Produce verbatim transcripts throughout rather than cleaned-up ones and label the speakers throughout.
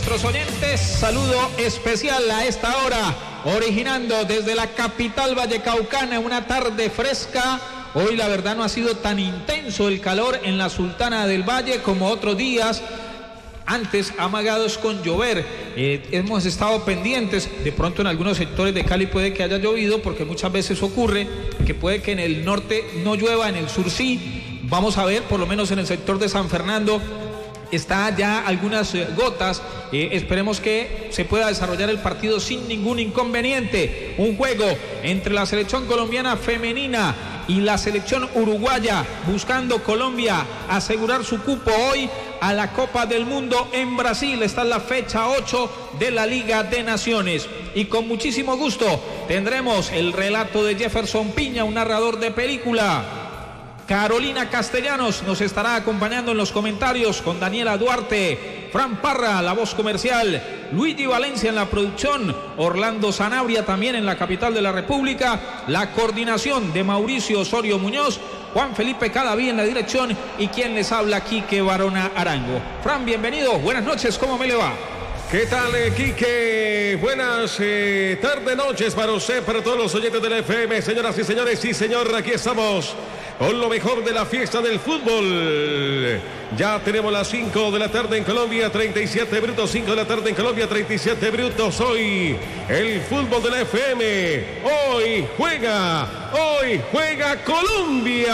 Speaker 1: nuestros oyentes. Saludo especial a esta hora, originando desde la capital vallecaucana, una tarde fresca. Hoy la verdad no ha sido tan intenso el calor en la Sultana del Valle como otros días antes, amagados con llover. Eh, hemos estado pendientes, de pronto en algunos sectores de Cali puede que haya llovido, porque muchas veces ocurre que puede que en el norte no llueva, en el sur sí. Vamos a ver, por lo menos en el sector de San Fernando está ya algunas eh, gotas. Eh, esperemos que se pueda desarrollar el partido sin ningún inconveniente. Un juego entre la selección colombiana femenina y la selección uruguaya, buscando Colombia asegurar su cupo hoy a la Copa del Mundo en Brasil. Esta es la fecha ocho de la Liga de Naciones. Y con muchísimo gusto tendremos el relato de Jefferson Piña, un narrador de película. Carolina Castellanos nos estará acompañando en los comentarios, con Daniela Duarte, Fran Parra, la voz comercial, Luigi Valencia en la producción, Orlando Sanabria también en la capital de la República, la coordinación de Mauricio Osorio Muñoz, Juan Felipe Cadaví en la dirección y quien les habla, Quique Barona Arango. Fran, bienvenido, buenas noches, ¿cómo me le va?
Speaker 2: ¿Qué tal, eh, Quique? Buenas eh, tardes, noches para usted, para todos los oyentes del F M. Señoras y señores, sí señor, aquí estamos con lo mejor de la fiesta del fútbol. Ya tenemos las cinco de la tarde en Colombia, treinta y siete minutos, cinco de la tarde en Colombia, treinta y siete minutos. Hoy el fútbol del F M, hoy juega, hoy juega Colombia,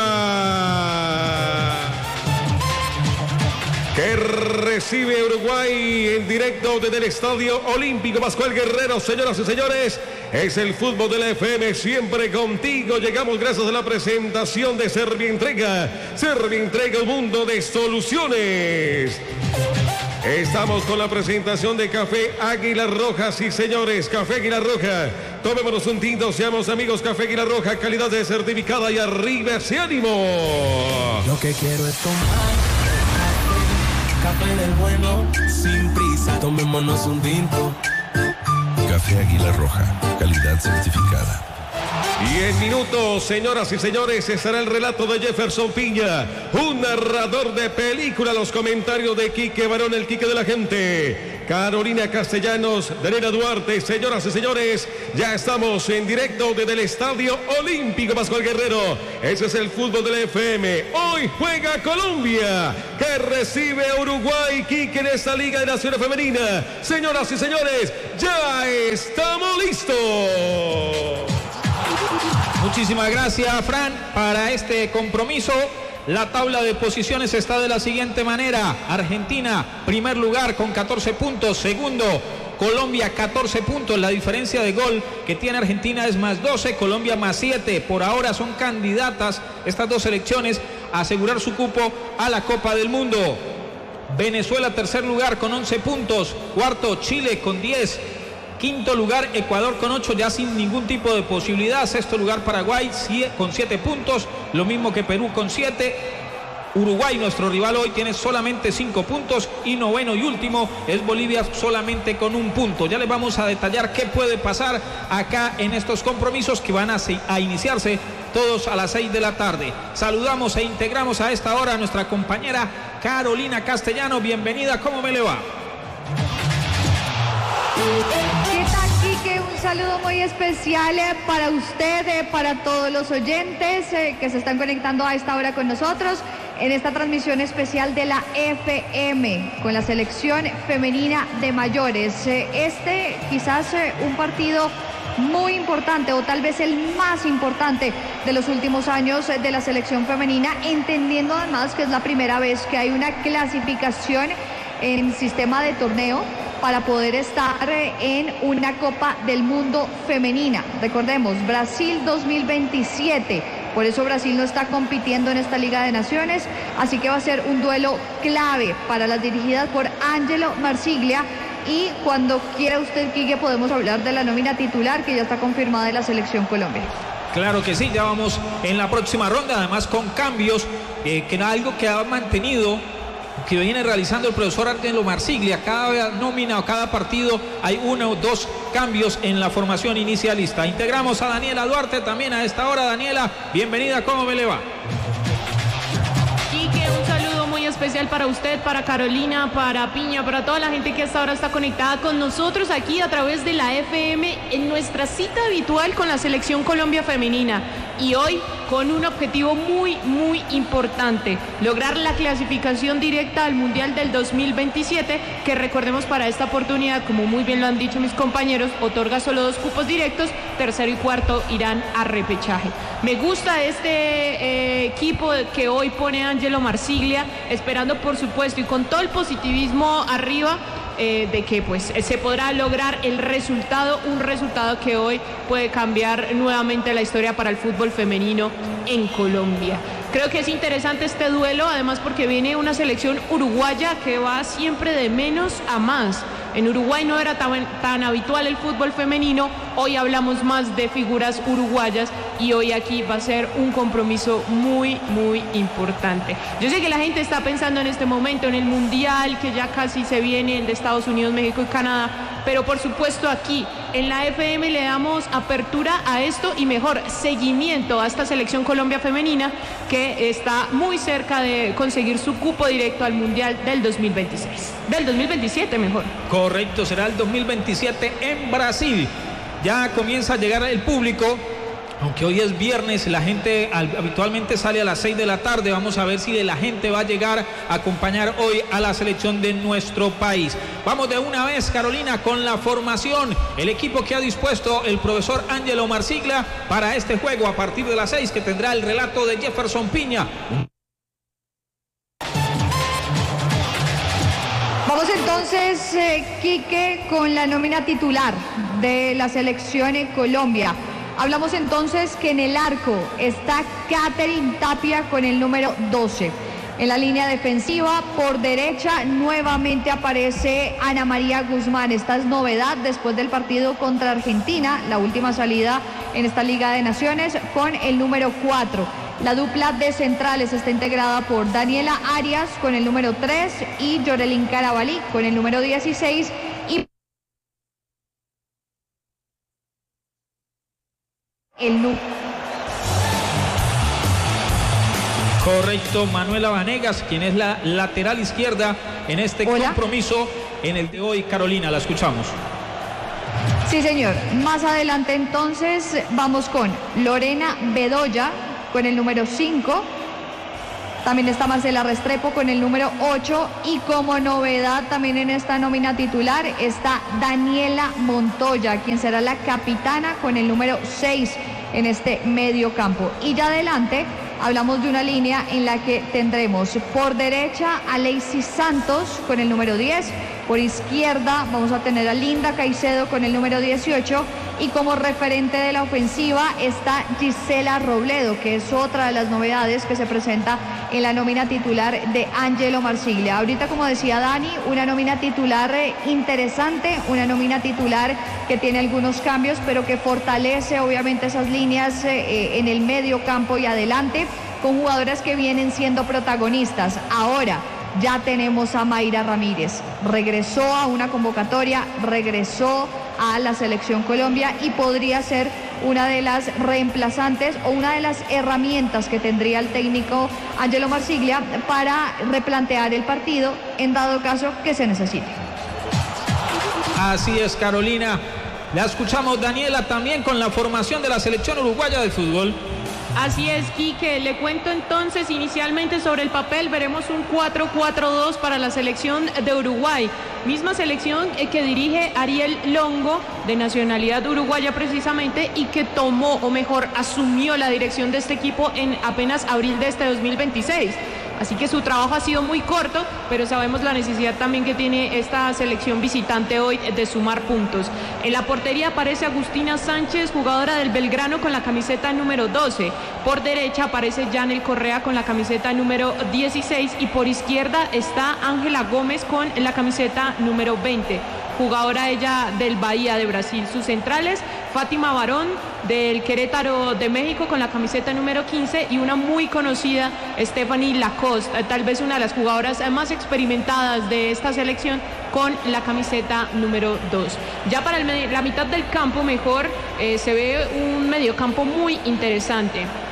Speaker 2: que recibe Uruguay en directo desde el Estadio Olímpico Pascual Guerrero. Señoras y señores, es el fútbol de la F M, siempre contigo. Llegamos gracias a la presentación de Servientrega. Servientrega, un mundo de soluciones. Estamos con la presentación de Café Águila Roja, sí señores, Café Águila Roja. Tomémonos un tinto, seamos amigos. Café Águila Roja, calidad de certificada, y arriba ese ánimo.
Speaker 3: Lo que quiero es tomar café del bueno, sin prisa, tomémonos un tinto.
Speaker 4: Café Águila Roja, calidad certificada.
Speaker 2: Y en minutos, señoras y señores, estará el relato de Jefferson Piña, un narrador de película, los comentarios de Quique Barón, el Quique de la gente, Carolina Castellanos, Daniela Duarte. Señoras y señores, ya estamos en directo desde el Estadio Olímpico Pascual Guerrero. Ese es el fútbol del F M. Hoy juega Colombia, que recibe a Uruguay, Quique, en esta Liga de Naciones Femenina. Señoras y señores, ya estamos listos.
Speaker 1: Muchísimas gracias, Fran. Para este compromiso, la tabla de posiciones está de la siguiente manera: Argentina, primer lugar con catorce puntos. Segundo, Colombia, catorce puntos. La diferencia de gol que tiene Argentina es más doce, Colombia más siete. Por ahora son candidatas estas dos selecciones a asegurar su cupo a la Copa del Mundo. Venezuela, tercer lugar con once puntos. Cuarto, Chile con diez. Quinto lugar, Ecuador con ocho, ya sin ningún tipo de posibilidad. Sexto lugar, Paraguay con siete puntos, lo mismo que Perú con siete. Uruguay, nuestro rival hoy, tiene solamente cinco puntos. Y noveno y último es Bolivia, solamente con un punto. Ya les vamos a detallar qué puede pasar acá en estos compromisos que van a, a iniciarse todos a las seis de la tarde. Saludamos e integramos a esta hora a nuestra compañera Carolina Castellano. Bienvenida, ¿cómo me le va?
Speaker 5: ¿Qué tal, Quique? Un saludo muy especial eh, para usted, eh, para todos los oyentes eh, que se están conectando a esta hora con nosotros en esta transmisión especial de la F M con la selección femenina de mayores. Eh, este quizás eh, un partido muy importante, o tal vez el más importante de los últimos años de la selección femenina, entendiendo además que es la primera vez que hay una clasificación en sistema de torneo para poder estar en una Copa del Mundo femenina. Recordemos, Brasil dos mil veintisiete, por eso Brasil no está compitiendo en esta Liga de Naciones, así que va a ser un duelo clave para las dirigidas por Angelo Marsiglia. Y cuando quiera usted, Quique, podemos hablar de la nómina titular que ya está confirmada de la Selección Colombia.
Speaker 1: Claro que sí, ya vamos en la próxima ronda, además con cambios, eh, que era algo que ha mantenido, que viene realizando el profesor Angelo Marsiglia. Cada nómina o cada partido hay uno o dos cambios en la formación inicialista. Integramos a Daniela Duarte también a esta hora. Daniela, bienvenida, ¿cómo me le va?
Speaker 6: Quique, un saludo muy especial especial para usted, para Carolina, para Piña, para toda la gente que hasta ahora está conectada con nosotros aquí a través de la F M en nuestra cita habitual con la Selección Colombia Femenina. Y hoy con un objetivo muy, muy importante, lograr la clasificación directa al Mundial del dos mil veintisiete, que recordemos para esta oportunidad, como muy bien lo han dicho mis compañeros, otorga solo dos cupos directos, tercero y cuarto irán a repechaje. Me gusta este eh, equipo que hoy pone Angelo Marsiglia, esperando por supuesto y con todo el positivismo arriba, Eh, de que pues se podrá lograr el resultado, un resultado que hoy puede cambiar nuevamente la historia para el fútbol femenino en Colombia. Creo que es interesante este duelo, además porque viene una selección uruguaya que va siempre de menos a más. En Uruguay no era tan, tan habitual el fútbol femenino, hoy hablamos más de figuras uruguayas y hoy aquí va a ser un compromiso muy, muy importante. Yo sé que la gente está pensando en este momento en el Mundial, que ya casi se viene, el de Estados Unidos, México y Canadá, pero por supuesto aquí en la F M le damos apertura a esto y mejor seguimiento a esta Selección Colombia Femenina que está muy cerca de conseguir su cupo directo al Mundial del dos mil veintiséis, del dos mil veintisiete mejor.
Speaker 1: Correcto, será el dos mil veintisiete en Brasil. Ya comienza a llegar el público, aunque hoy es viernes, la gente habitualmente sale a las seis de la tarde. Vamos a ver si la gente va a llegar a acompañar hoy a la selección de nuestro país. Vamos de una vez, Carolina, con la formación, el equipo que ha dispuesto el profesor Angelo Marsiglia para este juego a partir de las seis, que tendrá el relato de Jefferson Piña.
Speaker 5: Vamos entonces, eh, Quique, con la nómina titular de la selección en Colombia. Hablamos entonces que en el arco está Katherine Tapia con el número doce. En la línea defensiva, por derecha, nuevamente aparece Ana María Guzmán. Esta es novedad después del partido contra Argentina, la última salida en esta Liga de Naciones, con el número cuatro. La dupla de centrales está integrada por Daniela Arias con el número tres y Yorelín Carabalí con el número dieciséis. Y el número...
Speaker 1: Correcto, Manuela Vanegas, quien es la lateral izquierda en este Hola. compromiso en el de hoy. Carolina, la escuchamos.
Speaker 5: Sí, señor. Más adelante entonces vamos con Lorena Bedoya con el número cinco. También está Marcela Restrepo con el número ocho. Y como novedad también en esta nómina titular está Daniela Montoya, quien será la capitana con el número seis en este medio campo. Y ya adelante hablamos de una línea en la que tendremos por derecha a Lacey Santos con el número diez. Por izquierda vamos a tener a Linda Caicedo con el número dieciocho. Y como referente de la ofensiva está Gisela Robledo, que es otra de las novedades que se presenta en la nómina titular de Angelo Marsiglia. Ahorita, como decía Dani, una nómina titular interesante, una nómina titular que tiene algunos cambios, pero que fortalece obviamente esas líneas eh, en el medio campo y adelante, con jugadoras que vienen siendo protagonistas. Ahora ya tenemos a Mayra Ramírez, regresó a una convocatoria, regresó a la Selección Colombia y podría ser una de las reemplazantes o una de las herramientas que tendría el técnico Angelo Marsiglia para replantear el partido en dado caso que se necesite.
Speaker 1: Así es, Carolina. La escuchamos, Daniela, también con la formación de la selección uruguaya de fútbol.
Speaker 6: Así es, Quique. Le cuento entonces inicialmente sobre el papel. Veremos un cuatro cuatro dos para la selección de Uruguay. Misma selección que dirige Ariel Longo, de nacionalidad uruguaya precisamente, y que tomó, o mejor, asumió la dirección de este equipo en apenas abril de este dos mil veintiséis. Así que su trabajo ha sido muy corto, pero sabemos la necesidad también que tiene esta selección visitante hoy de sumar puntos. En la portería aparece Agustina Sánchez, jugadora del Belgrano, con la camiseta número doce. Por derecha aparece Yanel Correa con la camiseta número dieciséis y por izquierda está Ángela Gómez con la camiseta número veinte. Jugadora ella del Bahía de Brasil. Sus centrales, Fátima Barón del Querétaro de México con la camiseta número quince y una muy conocida, Stephanie Lacoste, tal vez una de las jugadoras más experimentadas de esta selección, con la camiseta número dos. Ya para el, la mitad del campo mejor eh, se ve un mediocampo muy interesante.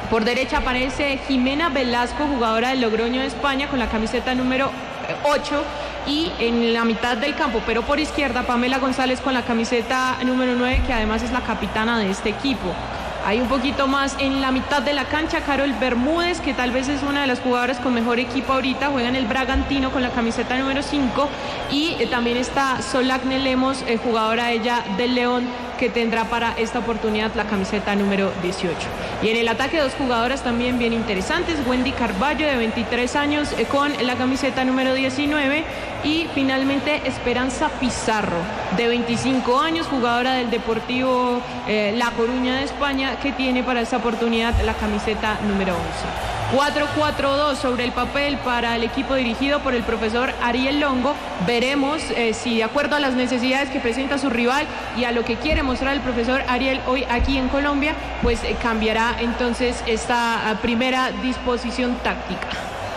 Speaker 6: Por derecha aparece Jimena Velasco, jugadora del Logroño de España, con la camiseta número ocho. Y en la mitad del campo, pero por izquierda, Pamela González con la camiseta número nueve, que además es la capitana de este equipo. Hay un poquito más en la mitad de la cancha, Carol Bermúdez, que tal vez es una de las jugadoras con mejor equipo ahorita, juega en el Bragantino con la camiseta número cinco. Y eh, también está Solagne Lemos, eh, jugadora ella del León, que tendrá para esta oportunidad la camiseta número dieciocho. Y en el ataque, dos jugadoras también bien interesantes: Wendy Carballo, de veintitrés años, eh, con la camiseta número diecinueve, y finalmente Esperanza Pizarro, de veinticinco años, jugadora del Deportivo eh, La Coruña de España, que tiene para esta oportunidad la camiseta número once. cuatro cuatro dos sobre el papel para el equipo dirigido por el profesor Ariel Longo. Veremos eh, si, de acuerdo a las necesidades que presenta su rival y a lo que quiere mostrar el profesor Ariel hoy aquí en Colombia, pues eh, cambiará entonces esta uh, primera disposición táctica.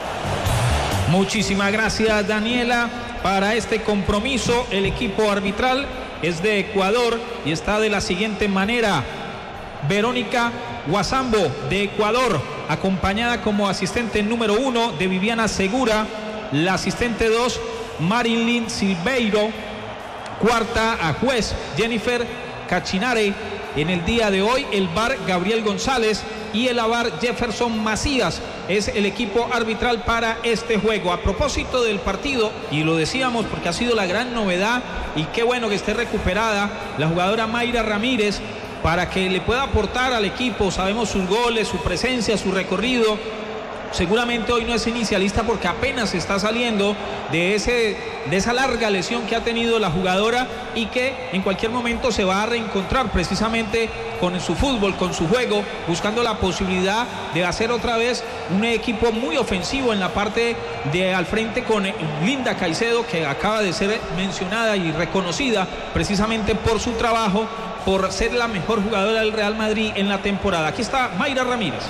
Speaker 1: Muchísimas gracias, Daniela. Para este compromiso, el equipo arbitral es de Ecuador y está de la siguiente manera: Verónica Guasambo, de Ecuador, acompañada como asistente número uno de Viviana Segura, la asistente dos, Marilyn Silveiro, cuarta a juez Jennifer Cachinare. En el día de hoy, el V A R Gabriel González y el A V A R Jefferson Macías es el equipo arbitral para este juego. A propósito del partido, y lo decíamos porque ha sido la gran novedad, y qué bueno que esté recuperada la jugadora Mayra Ramírez, para que le pueda aportar al equipo. Sabemos sus goles, su presencia, su recorrido. Seguramente hoy no es inicialista porque apenas está saliendo de, ese, de esa larga lesión que ha tenido la jugadora, y que en cualquier momento se va a reencontrar precisamente con su fútbol, con su juego, buscando la posibilidad de hacer otra vez un equipo muy ofensivo en la parte de al frente, con Linda Caicedo, que acaba de ser mencionada y reconocida precisamente por su trabajo, por ser la mejor jugadora del Real Madrid en la temporada. Aquí está Mayra Ramírez.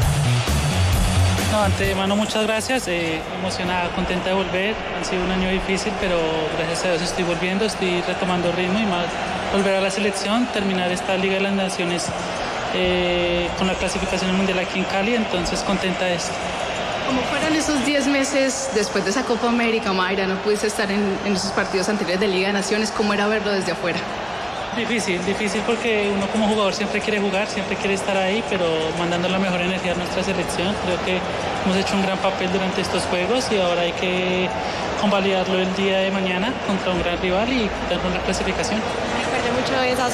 Speaker 7: No, antemano, muchas gracias, eh, emocionada, contenta de volver. Ha sido un año difícil, pero gracias a Dios estoy volviendo, estoy retomando ritmo, y más volver a la selección, terminar esta Liga de las Naciones eh, con la clasificación mundial aquí en Cali, entonces contenta de esto.
Speaker 8: ¿Cómo fueron esos diez meses después de esa Copa América, Mayra? No pudiste estar en, en esos partidos anteriores de Liga de Naciones. ¿Cómo era verlo desde afuera?
Speaker 7: Difícil, difícil porque uno como jugador siempre quiere jugar, siempre quiere estar ahí, pero mandando la mejor energía a nuestra selección. Creo que hemos hecho un gran papel durante estos juegos y ahora hay que convalidarlo el día de mañana contra un gran rival y darnos la clasificación.
Speaker 9: Recuerdo mucho esas